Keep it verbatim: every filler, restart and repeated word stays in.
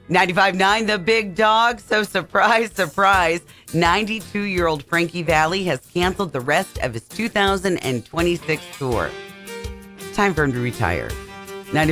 ninety-five point nine The Big Dog. So surprise, surprise, ninety-two-year-old Frankie Valli has canceled the rest of his two thousand twenty-six tour. It's time for him to retire.